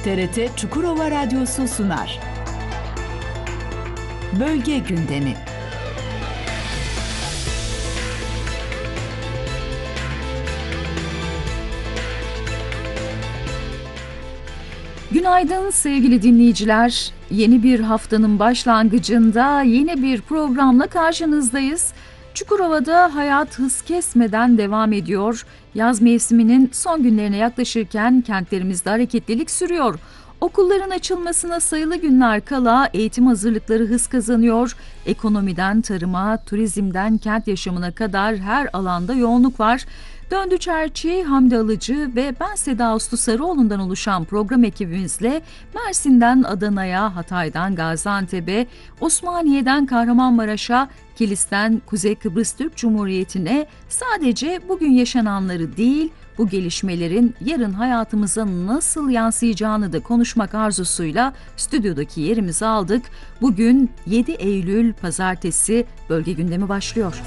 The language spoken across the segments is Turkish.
TRT Çukurova Radyosu sunar. Bölge gündemi. Günaydın sevgili dinleyiciler. Yeni bir haftanın başlangıcında yeni bir programla karşınızdayız. Çukurova'da hayat hız kesmeden devam ediyor. Yaz mevsiminin son günlerine yaklaşırken kentlerimizde hareketlilik sürüyor. Okulların açılmasına sayılı günler kala eğitim hazırlıkları hız kazanıyor. Ekonomiden tarıma, turizmden kent yaşamına kadar her alanda yoğunluk var. Döndü Çerçi, Hamdi Alıcı ve ben Seda Uslu Sarıoğlu'ndan oluşan program ekibimizle Mersin'den Adana'ya, Hatay'dan Gaziantep'e, Osmaniye'den Kahramanmaraş'a, Kilis'ten Kuzey Kıbrıs Türk Cumhuriyeti'ne sadece bugün yaşananları değil, bu gelişmelerin yarın hayatımıza nasıl yansıyacağını da konuşmak arzusuyla stüdyodaki yerimizi aldık. Bugün 7 Eylül Pazartesi, bölge gündemi başlıyor.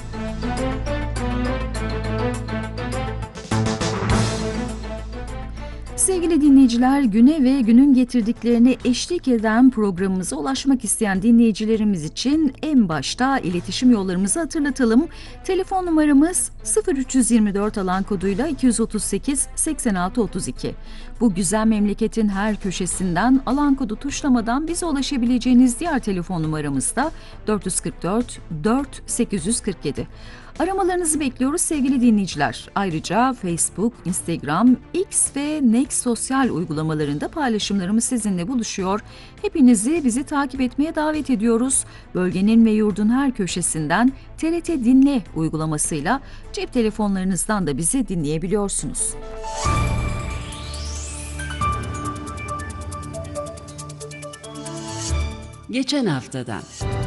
Sevgili dinleyiciler, güne ve günün getirdiklerini eşlik eden programımıza ulaşmak isteyen dinleyicilerimiz için en başta iletişim yollarımızı hatırlatalım. Telefon numaramız 0324 alan koduyla 238 86 32. Bu güzel memleketin her köşesinden alan kodu tuşlamadan bize ulaşabileceğiniz diğer telefon numaramız da 444 4 847. Aramalarınızı bekliyoruz sevgili dinleyiciler. Ayrıca Facebook, Instagram, X ve Next sosyal uygulamalarında paylaşımlarımız sizinle buluşuyor. Hepinizi bizi takip etmeye davet ediyoruz. Bölgenin ve yurdun her köşesinden TRT Dinle uygulamasıyla cep telefonlarınızdan da bizi dinleyebiliyorsunuz. Geçen haftadan.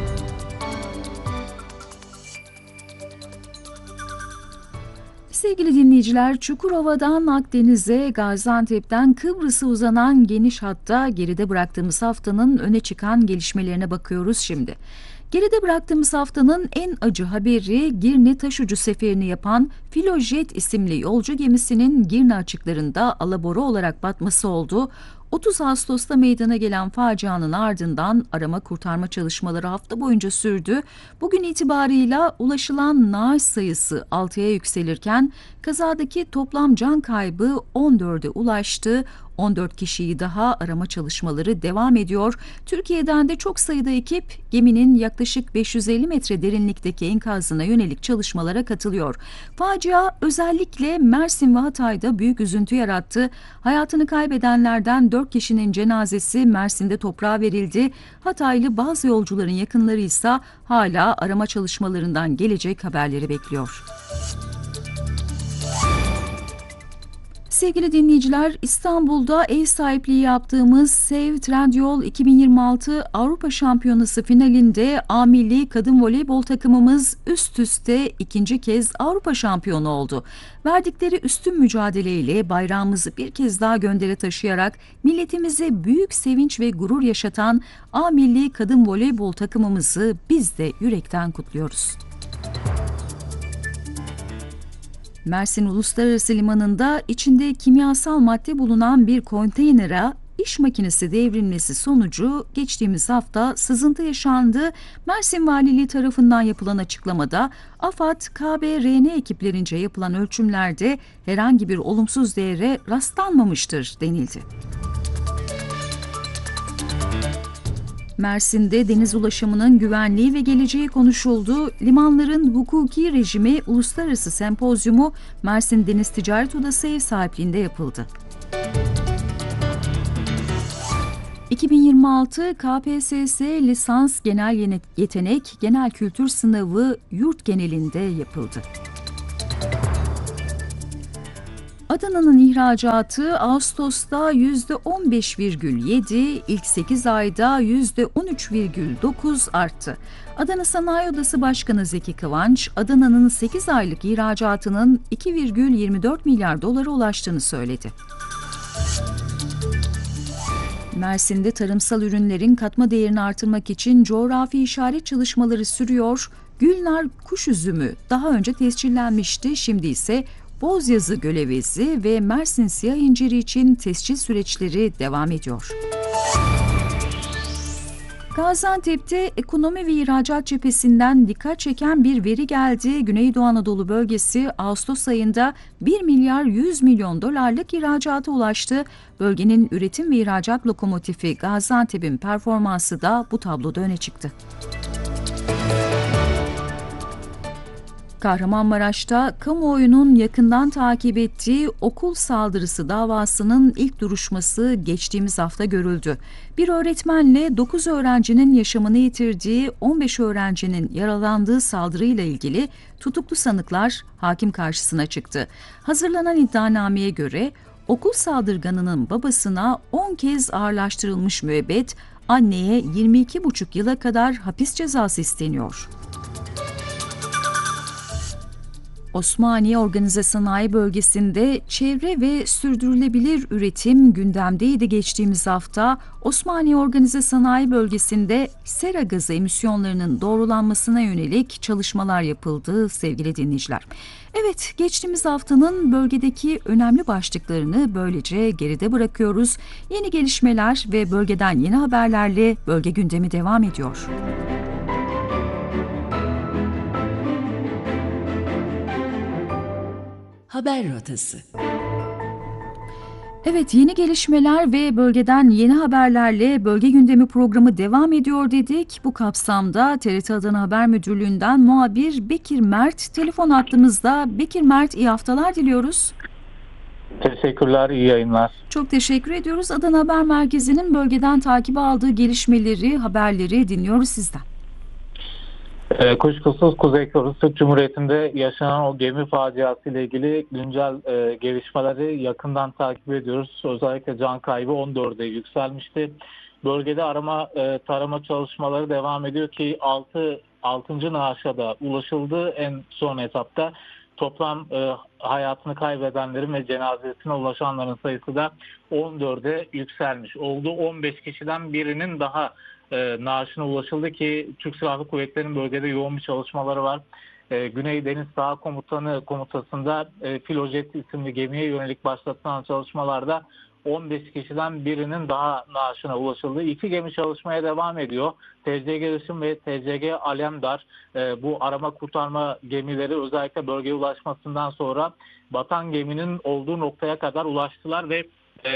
Sevgili dinleyiciler, Çukurova'dan Akdeniz'e, Gaziantep'ten Kıbrıs'a uzanan geniş hatta geride bıraktığımız haftanın öne çıkan gelişmelerine bakıyoruz şimdi. Geride bıraktığımız haftanın en acı haberi Girne taşucu seferini yapan Filojet isimli yolcu gemisinin Girne açıklarında alabora olarak batması oldu. 30 Ağustos'ta meydana gelen facianın ardından arama kurtarma çalışmaları hafta boyunca sürdü. Bugün itibarıyla ulaşılan naaş sayısı 6'ya yükselirken kazadaki toplam can kaybı 14'e ulaştı. 14 kişiyi daha arama çalışmaları devam ediyor. Türkiye'den de çok sayıda ekip geminin yaklaşık 550 metre derinlikteki enkazına yönelik çalışmalara katılıyor. Facia özellikle Mersin ve Hatay'da büyük üzüntü yarattı. Hayatını kaybedenlerden 4 kişinin cenazesi Mersin'de toprağa verildi. Hataylı bazı yolcuların yakınları ise hala arama çalışmalarından gelecek haberleri bekliyor. Sevgili dinleyiciler, İstanbul'da ev sahipliği yaptığımız Sev Trendyol 2026 Avrupa Şampiyonası finalinde A Milli Kadın Voleybol takımımız üst üste ikinci kez Avrupa şampiyonu oldu. Verdikleri üstün mücadeleyle bayrağımızı bir kez daha göndere taşıyarak milletimize büyük sevinç ve gurur yaşatan A Milli Kadın Voleybol takımımızı biz de yürekten kutluyoruz. Mersin Uluslararası Limanı'nda içinde kimyasal madde bulunan bir konteynere iş makinesi devrilmesi sonucu geçtiğimiz hafta sızıntı yaşandı. Mersin Valiliği tarafından yapılan açıklamada AFAD, KBRN ekiplerince yapılan ölçümlerde herhangi bir olumsuz değere rastlanmamıştır denildi. Mersin'de deniz ulaşımının güvenliği ve geleceği konuşuldu. Limanların hukuki rejimi uluslararası sempozyumu Mersin Deniz Ticaret Odası ev sahipliğinde yapıldı. 2026 KPSS Lisans Genel Yetenek Genel Kültür Sınavı yurt genelinde yapıldı. Adana'nın ihracatı Ağustos'ta %15,7, ilk 8 ayda %13,9 arttı. Adana Sanayi Odası Başkanı Zeki Kıvanç, Adana'nın 8 aylık ihracatının 2,24 milyar dolara ulaştığını söyledi. Mersin'de tarımsal ürünlerin katma değerini artırmak için coğrafi işaret çalışmaları sürüyor. Gülnar kuş üzümü daha önce tescillenmişti, şimdi ise Bozyazı gölevezi ve Mersin siyah inciri için tescil süreçleri devam ediyor. Gaziantep'te ekonomi ve ihracat cephesinden dikkat çeken bir veri geldi. Güneydoğu Anadolu bölgesi Ağustos ayında 1 milyar 100 milyon dolarlık ihracata ulaştı. Bölgenin üretim ve ihracat lokomotifi Gaziantep'in performansı da bu tabloda öne çıktı. Kahramanmaraş'ta kamuoyunun yakından takip ettiği okul saldırısı davasının ilk duruşması geçtiğimiz hafta görüldü. Bir öğretmenle 9 öğrencinin yaşamını yitirdiği, 15 öğrencinin yaralandığı saldırıyla ilgili tutuklu sanıklar hakim karşısına çıktı. Hazırlanan iddianameye göre okul saldırganının babasına 10 kez ağırlaştırılmış müebbet, anneye 22,5 yıla kadar hapis cezası isteniyor. Osmaniye Organize Sanayi Bölgesi'nde çevre ve sürdürülebilir üretim gündemdeydi geçtiğimiz hafta. Osmaniye Organize Sanayi Bölgesi'nde sera gazı emisyonlarının doğrulanmasına yönelik çalışmalar yapıldı sevgili dinleyiciler. Evet, geçtiğimiz haftanın bölgedeki önemli başlıklarını böylece geride bırakıyoruz. Yeni gelişmeler ve bölgeden yeni haberlerle bölge gündemi devam ediyor. Haber rotası. Evet, yeni gelişmeler ve bölgeden yeni haberlerle Bölge Gündemi programı devam ediyor dedik. Bu kapsamda TRT Adana Haber Müdürlüğü'nden muhabir Bekir Mert telefon hattımızda. Bekir Mert, iyi haftalar diliyoruz. Teşekkürler, iyi yayınlar. Çok teşekkür ediyoruz. Adana Haber Merkezi'nin bölgeden takip aldığı gelişmeleri, haberleri dinliyoruz sizden. Kuşkusuz Kuzey Kıbrıs Türk Cumhuriyeti'nde yaşanan o gemi faciası ile ilgili güncel gelişmeleri yakından takip ediyoruz. Özellikle can kaybı 14'e yükselmişti. Bölgede arama tarama çalışmaları devam ediyor ki 6. naaşa da ulaşıldı en son etapta. Toplam hayatını kaybedenlerin ve cenazesine ulaşanların sayısı da 14'e yükselmiş oldu. 15 kişiden birinin daha naaşına ulaşıldı ki Türk Silahlı Kuvvetleri'nin bölgede yoğun bir çalışmaları var. Güney Deniz Saha Komutası'nda Filojet isimli gemiye yönelik başlatılan çalışmalarda 15 kişiden birinin daha naaşına ulaşıldı. 2 gemi çalışmaya devam ediyor. TCG Işın ve TCG Alemdar bu arama kurtarma gemileri özellikle bölgeye ulaşmasından sonra batan geminin olduğu noktaya kadar ulaştılar ve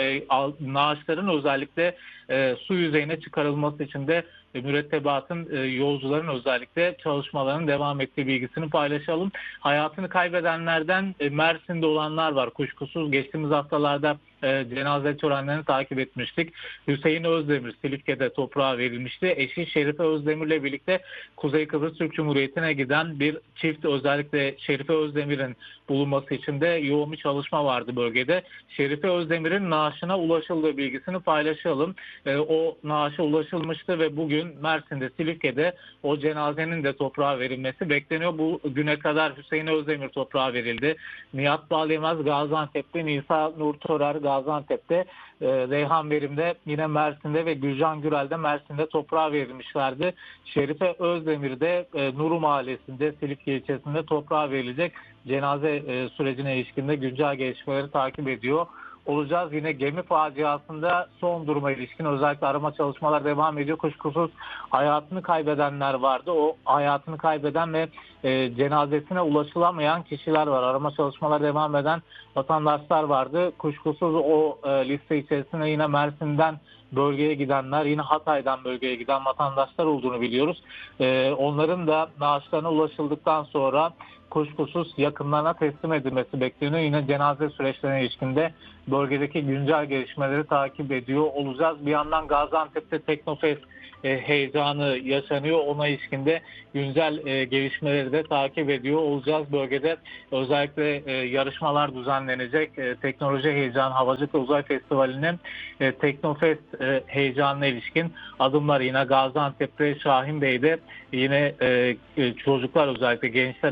naaşların özellikle su yüzeyine çıkarılması için de mürettebatın yolcuların özellikle çalışmalarının devam ettiği bilgisini paylaşalım. Hayatını kaybedenlerden Mersin'de olanlar var. Kuşkusuz geçtiğimiz haftalarda cenaze törenlerini takip etmiştik. Hüseyin Özdemir Silifke'de toprağa verilmişti. Eşi Şerife Özdemir'le birlikte Kuzey Kıbrıs Türk Cumhuriyeti'ne giden bir çift, özellikle Şerife Özdemir'in bulunması için de yoğun bir çalışma vardı bölgede. Şerife Özdemir'in naaşına ulaşıldığı bilgisini paylaşalım. O naaşa ulaşılmıştı ve bugün Mersin'de, Silifke'de o cenazenin de toprağa verilmesi bekleniyor. Bu güne kadar Hüseyin Özdemir toprağa verildi. Nihat Bağlayamaz Gaziantep'te, Nisa Nur Törer Gaziantep'te, Reyhan Verim'de, yine Mersin'de ve Gülcan Gürel'de Mersin'de toprağa verilmişlerdi. Şerife Özdemir'de Nuru Mahallesi'nde, Silifke ilçesinde toprağa verilecek. Cenaze sürecine ilişkinde güncel gelişmeleri takip ediyor olacağız. Yine gemi faciasında son duruma ilişkin özellikle arama çalışmalar devam ediyor. Kuşkusuz hayatını kaybedenler vardı. O hayatını kaybeden ve cenazesine ulaşılamayan kişiler var. Arama çalışmalar devam eden vatandaşlar vardı. Kuşkusuz o liste içerisinde yine Mersin'den bölgeye gidenler, yine Hatay'dan bölgeye giden vatandaşlar olduğunu biliyoruz. Onların da naaşlarına ulaşıldıktan sonra kuşkusuz yakınlarına teslim edilmesi bekleniyor. Yine cenaze süreçlerine ilişkinde bölgedeki güncel gelişmeleri takip ediyor olacağız. Bir yandan Gaziantep'te Teknofest heyecanı yaşanıyor. Ona ilişkinde güncel gelişmeleri de takip ediyor olacağız. Bölgede özellikle yarışmalar düzenlenecek. Teknoloji Heyecanı Havacılık ve Uzay Festivali'nin Teknofest heyecanına ilişkin adımlar yine Gaziantep'te, Şahin Bey'de yine çocuklar özellikle gençlere yönelik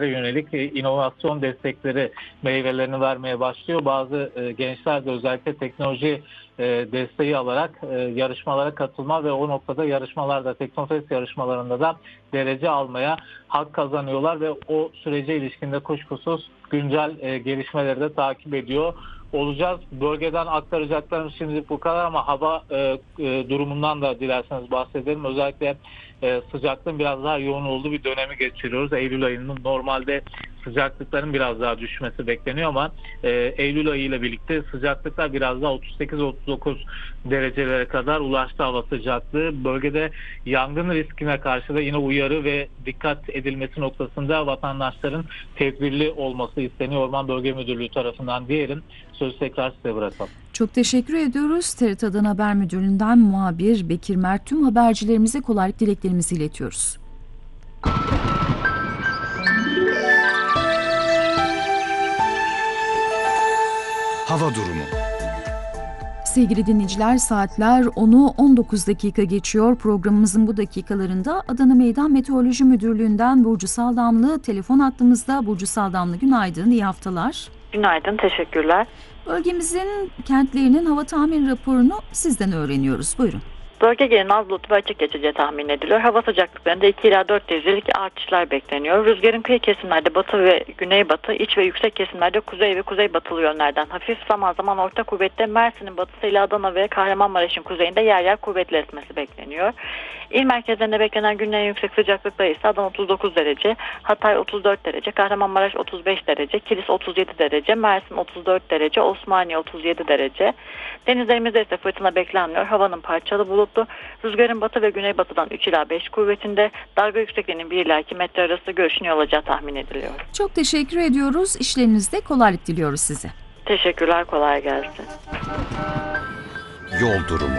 yönelik inovasyon destekleri meyvelerini vermeye başlıyor. Bazı gençler de özellikle teknoloji desteği alarak yarışmalara katılma ve o noktada yarışmalarda, Teknofest yarışmalarında da derece almaya hak kazanıyorlar ve o sürece ilişkinde kuşkusuz güncel gelişmeleri de takip ediyor olacağız. Bölgeden aktaracaklarım şimdi bu kadar ama hava durumundan da dilerseniz bahsedelim. Özellikle sıcaklığın biraz daha yoğun olduğu bir dönemi geçiriyoruz. Eylül ayının normalde sıcaklıkların biraz daha düşmesi bekleniyor ama Eylül ayı ile birlikte sıcaklıklar biraz daha 38-39 derecelere kadar ulaştı hava sıcaklığı. Bölgede yangın riskine karşı da yine uyarı ve dikkat edilmesi noktasında vatandaşların tedbirli olması isteniyor Orman Bölge Müdürlüğü tarafından diyelim. Sözü tekrar size bırakalım. Çok teşekkür ediyoruz. TRT Adana Haber Müdürlüğü'nden muhabir Bekir Mert tüm habercilerimize kolaylık dileklerimizi iletiyoruz. Hava durumu. Sevgili dinleyiciler, saatler 10'u 19 dakika geçiyor. Programımızın bu dakikalarında Adana Meydan Meteoroloji Müdürlüğü'nden Burcu Saldamlı telefon hattımızda. Burcu Saldamlı, günaydın, iyi haftalar. Günaydın, teşekkürler. Bölgemizin kentlerinin hava tahmin raporunu sizden öğreniyoruz. Buyurun. Bölge genelinde az bulutlu ve açık geçeceği tahmin ediliyor. Hava sıcaklıklarında 2 ila 4 derecelik artışlar bekleniyor. Rüzgarın kıyı kesimlerde batı ve güneybatı, iç ve yüksek kesimlerde kuzey ve kuzeybatılı yönlerden hafif, zaman zaman orta kuvvetli, Mersin'in batısıyla Adana ve Kahramanmaraş'ın kuzeyinde yer yer kuvvetli esmesi bekleniyor. İl merkezlerinde beklenen günün en yüksek sıcaklıkları ise Adana 39 derece, Hatay 34 derece, Kahramanmaraş 35 derece, Kilis 37 derece, Mersin 34 derece, Osmaniye 37 derece. Denizlerimizde ise fırtına beklenmiyor. Havanın parçalı bulutlu, rüzgarın batı ve güneybatıdan 3 ila 5 kuvvetinde, dalga yüksekliğinin 1 ila 2 metre arası görüşünüyor olacağı tahmin ediliyor. Çok teşekkür ediyoruz. İşlerinizde kolaylık diliyoruz size. Teşekkürler, kolay gelsin. Yol durumu.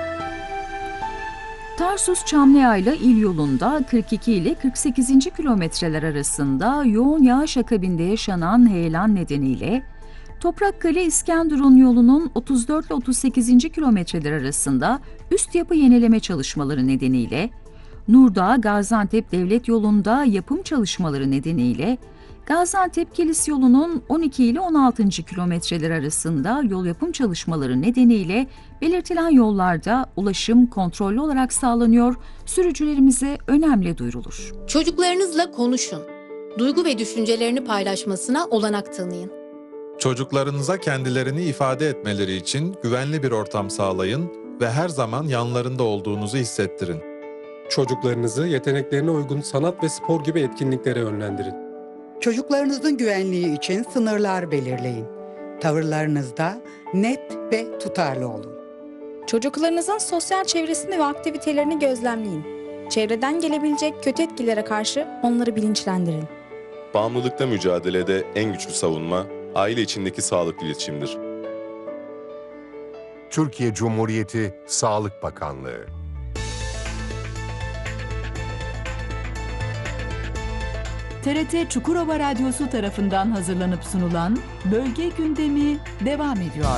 Tarsus Çamlıayla il yolunda 42 ile 48. kilometreler arasında yoğun yağış akabinde yaşanan heyelan nedeniyle Toprakkale İskenderun yolunun 34 ile 38. kilometreler arasında üst yapı yenileme çalışmaları nedeniyle, Nurdağ Gaziantep Devlet yolunda yapım çalışmaları nedeniyle, Gaziantep Kilis yolunun 12 ile 16. kilometreler arasında yol yapım çalışmaları nedeniyle belirtilen yollarda ulaşım kontrollü olarak sağlanıyor, sürücülerimize önemli duyurulur. Çocuklarınızla konuşun. Duygu ve düşüncelerini paylaşmasına olanak tanıyın. Çocuklarınıza kendilerini ifade etmeleri için güvenli bir ortam sağlayın ve her zaman yanlarında olduğunuzu hissettirin. Çocuklarınızı yeteneklerine uygun sanat ve spor gibi etkinliklere yönlendirin. Çocuklarınızın güvenliği için sınırlar belirleyin. Tavırlarınızda net ve tutarlı olun. Çocuklarınızın sosyal çevresini ve aktivitelerini gözlemleyin. Çevreden gelebilecek kötü etkilere karşı onları bilinçlendirin. Bağımlılıkla mücadelede en güçlü savunma, aile içindeki sağlıklı iletişimdir. Türkiye Cumhuriyeti Sağlık Bakanlığı. TRT Çukurova Radyosu tarafından hazırlanıp sunulan Bölge Gündemi devam ediyor.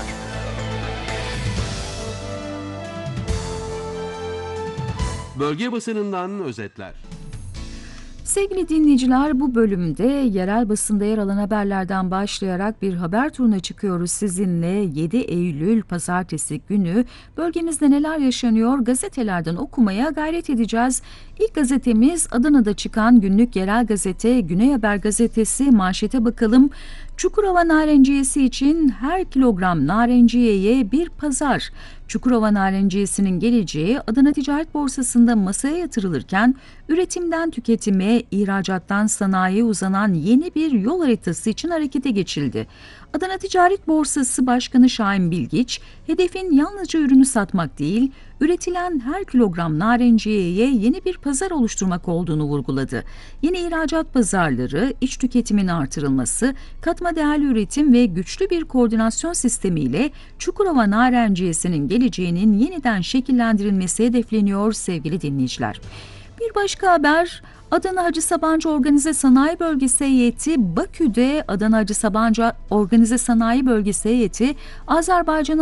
Bölge basınından özetler. Sevgili dinleyiciler, bu bölümde yerel basında yer alan haberlerden başlayarak bir haber turuna çıkıyoruz sizinle. 7 Eylül Pazartesi günü bölgemizde neler yaşanıyor gazetelerden okumaya gayret edeceğiz. İlk gazetemiz Adana'da çıkan günlük yerel gazete Güney Haber gazetesi. Manşete bakalım. Çukurova narenciyesi için her kilogram narenciyeye bir pazar. Çukurova narenciyesinin geleceği Adana Ticaret Borsası'nda masaya yatırılırken üretimden tüketime, ihracattan sanayiye uzanan yeni bir yol haritası için harekete geçildi. Adana Ticaret Borsası Başkanı Şahin Bilgiç, hedefin yalnızca ürünü satmak değil, üretilen her kilogram narenciyeye yeni bir pazar oluşturmak olduğunu vurguladı. Yeni ihracat pazarları, iç tüketimin artırılması, katma değerli üretim ve güçlü bir koordinasyon sistemiyle Çukurova narenciyesinin geleceğinin yeniden şekillendirilmesi hedefleniyor sevgili dinleyiciler. Bir başka haber, Adana Hacı Sabancı Organize Sanayi Bölgesi heyeti Bakü'de. Adana Hacı Sabancı Organize Sanayi Bölgesi heyeti Azerbaycan'ın